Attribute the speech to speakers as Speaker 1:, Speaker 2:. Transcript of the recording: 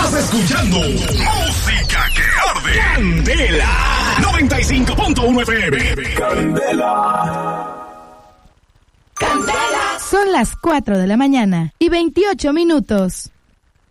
Speaker 1: Estás escuchando música que arde. Candela 95.1 FM. Candela.
Speaker 2: Son las 4 de la mañana y 28 minutos.